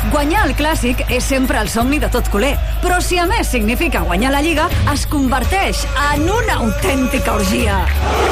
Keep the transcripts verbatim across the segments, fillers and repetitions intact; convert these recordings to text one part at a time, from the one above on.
Guanyar el Clàssic és sempre el somni de tot culer, però si a més significa guanyar la Lliga, es converteix en una autèntica orgia.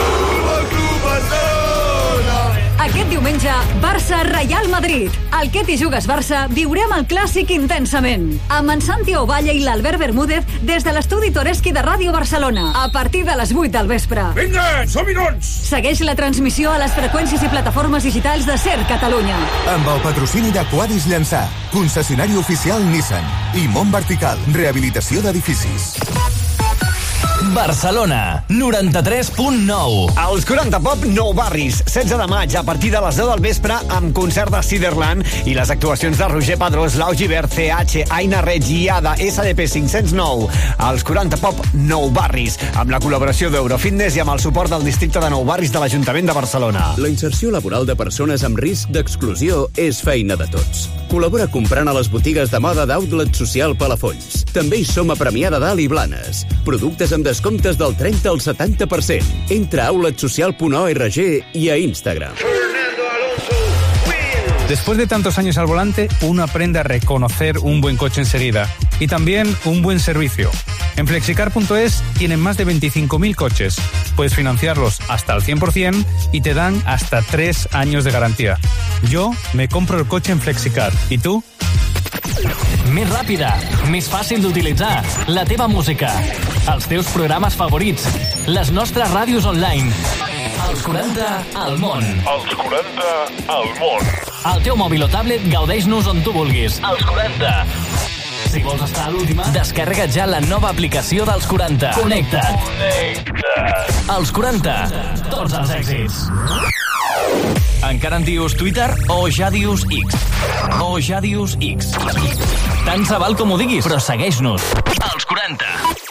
Aquest diumenge, Barça-Real Madrid. Al Que t'hi jugues Barça viurem el Clàssic intensament. Amb en Santi Ovalle i l'Albert Bermúdez des de l'estudi Toreski de Ràdio Barcelona. A partir de les vuit del vespre. Vinga, som-hi doncs! Segueix la transmissió a les freqüències i plataformes digitals de SER Catalunya. Amb el patrocini de Quadis Llançà, concessionari oficial Nissan i Mont Vertical, rehabilitació d'edificis. Barcelona, noranta-tres punt nou. Els quaranta Pop Nou Barris, setze de maig, a partir de les deu del vespre, amb concert de Ciderland i les actuacions de Roger Padrós, Lau Givert, C H, Aina Reig i Ada, S D P cinc-cents nou. Els quaranta Pop Nou Barris, amb la col·laboració d'Eurofitness i amb el suport del districte de Nou Barris de l'Ajuntament de Barcelona. La inserció laboral de persones amb risc d'exclusió és feina de tots. Col·labora comprant a les botigues de moda d'Outlet Social Palafolls. També hi som a Premià de Dalt i Blanes. Productes amb descomptes del trenta al setanta per cent. Entra a outlet social punt org y a Instagram. Después de tantos años al volante, uno aprende a reconocer un buen coche enseguida y también un buen servicio. En flexicar punto es tienen más de veinticinco mil coches. Puedes financiarlos hasta el cien por ciento y te dan hasta tres años de garantía. Yo me compro el coche en Flexicar. ¿Y tú? Més ràpida, més fàcil d'utilitzar, la teva música, els teus programes favorits, les nostres ràdios online. Els quaranta al món. Els quaranta al món. El teu mòbil o tablet gaudeix-nos on tu vulguis. Els quaranta. Si vols estar a l'última, descarrega't ja la nova aplicació dels quaranta. Connecta't. Connecta't. Els quaranta. Tots els èxits. Encara en dius Twitter o ja dius X? O ja dius X? Tant se val com ho diguis, però segueix-nos. Els quaranta.